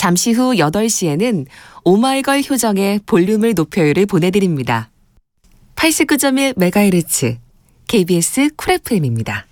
잠시 후 8시에는 오마이걸 효정의 볼륨을 높여요를 보내드립니다. 89.1MHz KBS 쿨 FM입니다.